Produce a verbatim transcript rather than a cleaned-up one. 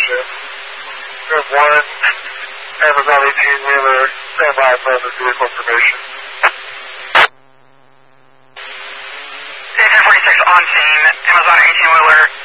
dealership. We have one Amazon eighteen-wheeler standby for the vehicle information. ten forty-six on scene, Amazon eighteen-wheeler.